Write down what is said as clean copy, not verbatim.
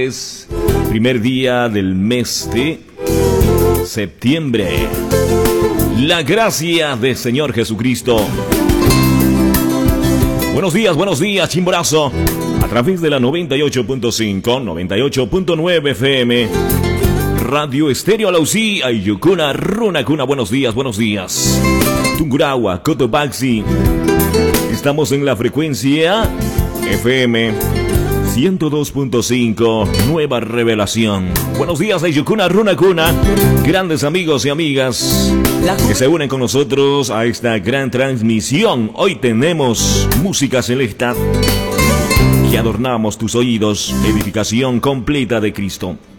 Es primer día del mes de septiembre. La gracia del Señor Jesucristo. Buenos días, Chimborazo. A través de la 98.5, 98.9 FM. Radio Estéreo Lausí, Ayucuna, Runacuna. Buenos días. Tungurahua, Cotopaxi. Estamos en la frecuencia FM 102.5, Nueva Revelación. Buenos días, Ayucuna, Runacuna. Grandes amigos y amigas que se unen con nosotros a esta gran transmisión. Hoy tenemos música celeste que adornamos tus oídos. Edificación completa de Cristo.